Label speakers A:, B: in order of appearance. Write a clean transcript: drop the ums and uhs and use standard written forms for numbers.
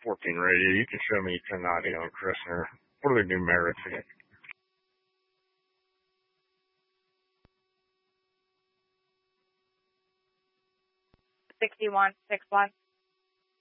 A: 14 radio. You can show me 1090 on Christner. What are the numerics again?
B: 6161.